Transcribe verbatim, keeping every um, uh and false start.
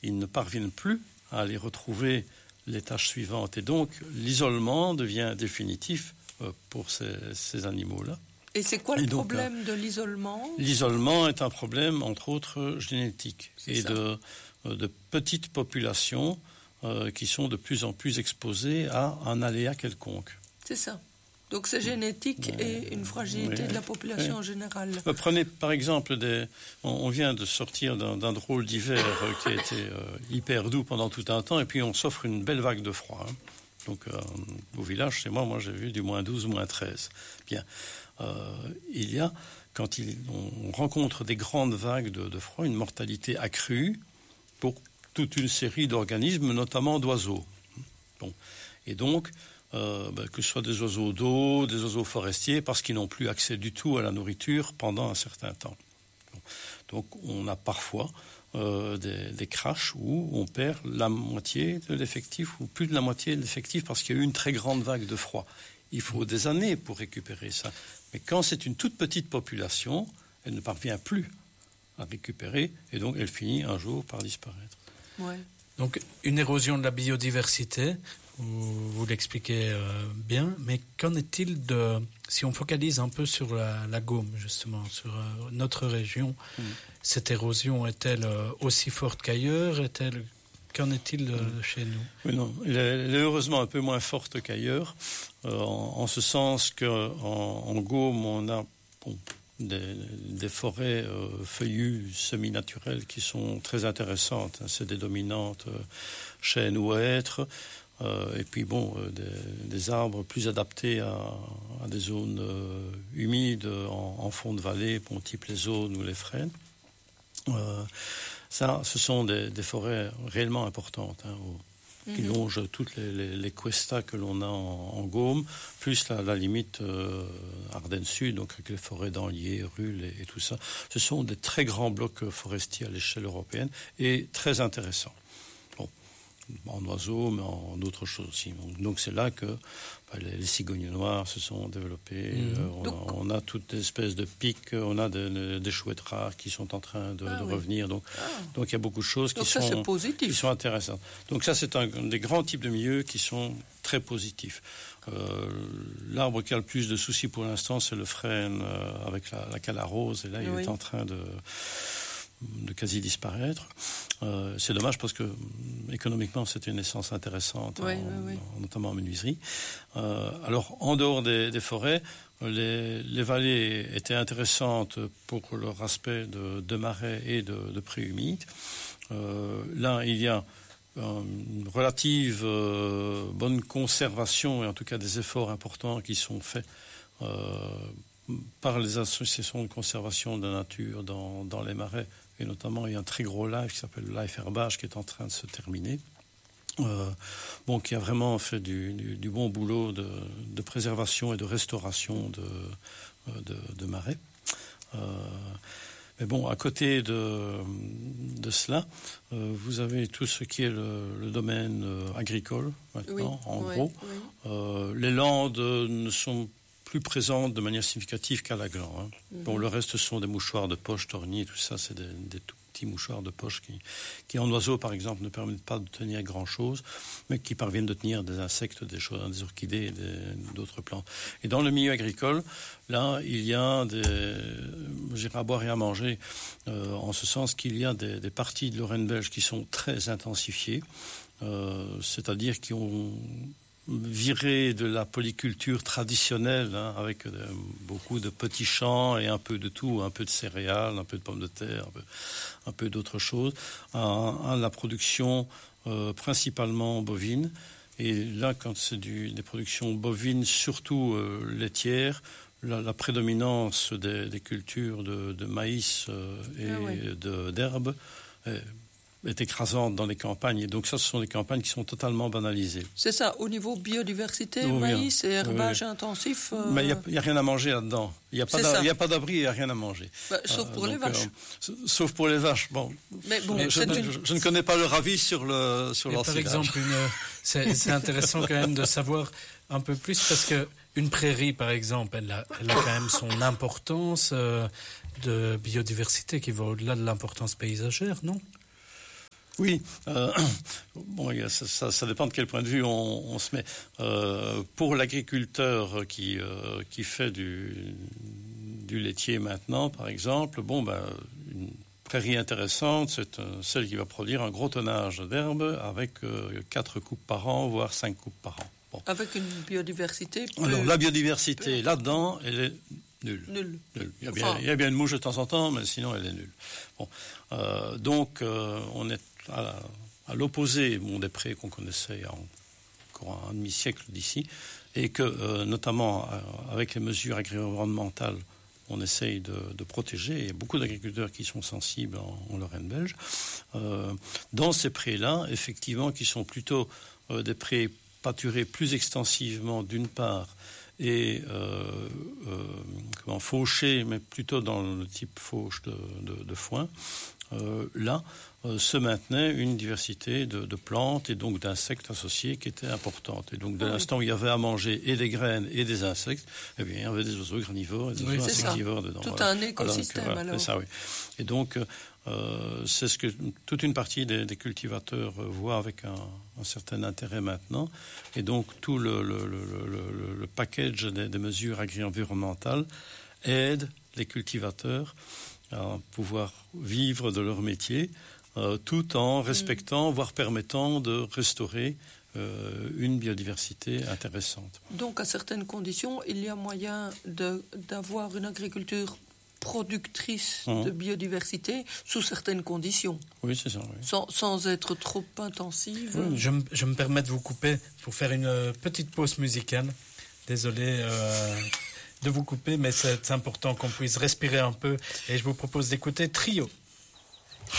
ils ne parviennent plus à aller retrouver les tâches suivantes. Et donc, l'isolement devient définitif euh, pour ces, ces animaux-là. Et c'est quoi le et donc, problème de l'isolement ? L'isolement est un problème, entre autres, génétique. C'est et de, de petites populations euh, qui sont de plus en plus exposées à un aléa quelconque. C'est ça. Donc c'est génétique oui. et une fragilité oui. de la population oui. en général. Prenez par exemple, des, on, on vient de sortir d'un, d'un drôle d'hiver euh, qui a été euh, hyper doux pendant tout un temps, et puis on s'offre une belle vague de froid. Hein. Donc euh, au village, chez moi, moi j'ai vu du moins douze, moins treize. Bien. Euh, il y a, quand il, on rencontre des grandes vagues de, de froid, une mortalité accrue pour toute une série d'organismes, notamment d'oiseaux. Bon. Et donc, euh, ben, que ce soit des oiseaux d'eau, des oiseaux forestiers, parce qu'ils n'ont plus accès du tout à la nourriture pendant un certain temps. Bon. Donc, on a parfois euh, des, des crashs où on perd la moitié de l'effectif, ou plus de la moitié de l'effectif, parce qu'il y a eu une très grande vague de froid. Il faut des années pour récupérer ça. Mais quand c'est une toute petite population, elle ne parvient plus à récupérer, et donc elle finit un jour par disparaître. Ouais. Donc une érosion de la biodiversité, vous, vous l'expliquez euh, bien, mais qu'en est-il de, si on focalise un peu sur la, la Gaume, justement, sur euh, notre région, mmh. cette érosion est-elle euh, aussi forte qu'ailleurs ? Est-elle... Qu'en est-il de mmh. chez nous ? Oui, non, elle est, elle est heureusement un peu moins forte qu'ailleurs, euh, en, en ce sens qu'en en Gaume, on a bon, des, des forêts euh, feuillues semi-naturelles qui sont très intéressantes. Hein, c'est des dominantes euh, chênes ou hêtres, euh, et puis bon, euh, des, des arbres plus adaptés à, à des zones euh, humides en, en fond de vallée, bon, type les aunes ou les frênes. Euh, Ça, ce sont des, des forêts réellement importantes, hein, au, mm-hmm. qui longent toutes les, les, les cuestas que l'on a en, en Gaume, plus la, la limite euh, Ardennes Sud, donc avec les forêts d'Anlier, Rulle et, et tout ça. Ce sont des très grands blocs forestiers à l'échelle européenne et très intéressants. Bon, en oiseaux, mais en d'autres choses aussi. Donc, donc c'est là que bah, les, les cigognes noires se sont développées. Mmh. Euh, on, a, on a toutes espèces de pics, on a des, des chouettes rares qui sont en train de, ah, de oui. revenir. Donc, ah. donc il y a beaucoup de choses qui, ça, sont, qui sont intéressantes. Donc ça, c'est un, un des grands types de milieux qui sont très positifs. Euh, l'arbre qui a le plus de soucis pour l'instant, c'est le frêne euh, avec la, la calarose. Et là, il oui. est en train de... de quasi disparaître. Euh, c'est dommage parce que économiquement c'est une essence intéressante, oui, en, oui, oui. En, notamment en menuiserie. Euh, alors en dehors des, des forêts, les, les vallées étaient intéressantes pour leur aspect de, de marais et de, de prés humides. Euh, là il y a une relative euh, bonne conservation et en tout cas des efforts importants qui sont faits euh, par les associations de conservation de la nature dans, dans les marais. Et notamment, il y a un très gros live qui s'appelle le Life Herbage qui est en train de se terminer. Euh, bon, qui a vraiment fait du, du, du bon boulot de, de préservation et de restauration de, de, de marais. Euh, mais bon, à côté de, de cela, euh, vous avez tout ce qui est le, le domaine euh, agricole, maintenant, oui, en oui, gros. Oui. Euh, les landes ne sont plus présente de manière significative qu'à l'aglan. Hein. Mm-hmm. Bon, le reste sont des mouchoirs de poche, torniers, tout ça, c'est des, des tout petits mouchoirs de poche qui, qui, en oiseaux, par exemple, ne permettent pas de tenir grand-chose, mais qui parviennent de tenir des insectes, des choses, des orchidées et des, d'autres plantes. Et dans le milieu agricole, là, il y a des... j'irai à boire et à manger, euh, en ce sens qu'il y a des, des parties de Lorraine belge qui sont très intensifiées, euh, c'est-à-dire qui ont... viré de la polyculture traditionnelle, hein, avec euh, beaucoup de petits champs et un peu de tout, un peu de céréales, un peu de pommes de terre, un peu, un peu d'autres choses, à, à la production euh, principalement bovine. Et là, quand c'est du, des productions bovines, surtout euh, laitières, la, la prédominance des, des cultures de, de maïs euh, et ah ouais. de, d'herbes est, est écrasante dans les campagnes. Et donc ça, ce sont des campagnes qui sont totalement banalisées. C'est ça, au niveau biodiversité, oh, maïs oui. et herbage oui. intensif... Euh... Mais il n'y a, a rien à manger là-dedans. Il n'y a, a pas d'abri et il n'y a rien à manger. Bah, sauf euh, pour donc, les vaches. Euh, sauf pour les vaches, bon. Mais bon Mais je, une... je, je ne connais pas leur avis sur le sur Par exemple, une, c'est, c'est intéressant quand même de savoir un peu plus, parce que une prairie, par exemple, elle a, elle a quand même son importance euh, de biodiversité qui va au-delà de l'importance paysagère, non ? Oui, euh, bon, ça, ça, ça dépend de quel point de vue on, on se met. Euh, pour l'agriculteur qui, euh, qui fait du, du laitier maintenant, par exemple, bon, ben, une prairie intéressante, c'est euh, celle qui va produire un gros tonnage d'herbe avec euh, quatre coupes par an, voire cinq coupes par an. Bon. Avec une biodiversité plus... Alors, la biodiversité, plus... là-dedans, elle est nulle. Nulle. Nulle. Il, y a bien, enfin... il y a bien une mouche de temps en temps, mais sinon, elle est nulle. Bon. Euh, donc, euh, on est à, à l'opposé bon, des prés qu'on connaissait il y a encore un demi-siècle d'ici, et que, euh, notamment, euh, avec les mesures agri-environnementales, on essaye de, de protéger. Il y a beaucoup d'agriculteurs qui sont sensibles en, en Lorraine belge. Euh, dans ces prés-là, effectivement, qui sont plutôt euh, des prés pâturés plus extensivement, d'une part, et euh, euh, comment, fauchés, mais plutôt dans le type fauche de, de, de foin, euh, là, euh, se maintenait une diversité de, de plantes et donc d'insectes associés qui était importante. Et donc, dès oui. l'instant où il y avait à manger et des graines et des insectes, eh bien, il y avait des oiseaux granivores et des oui, oiseaux insectivores dedans. Tout voilà. un écosystème, alors. alors. C'est ça, oui. Et donc, euh, c'est ce que toute une partie des, des cultivateurs voient avec un, un certain intérêt maintenant. Et donc, tout le, le, le, le, le package des, des mesures agri-environnementales aide les cultivateurs à pouvoir vivre de leur métier, euh, tout en respectant, mmh. voire permettant de restaurer euh, une biodiversité intéressante. Donc, à certaines conditions, il y a moyen de, d'avoir une agriculture productrice mmh. de biodiversité sous certaines conditions. Oui, c'est ça. Oui. Sans, sans être trop intensive. Oui. Je, je me permets de vous couper pour faire une petite pause musicale. Désolé... Euh... de vous couper, mais c'est important qu'on puisse respirer un peu. Et je vous propose d'écouter Trio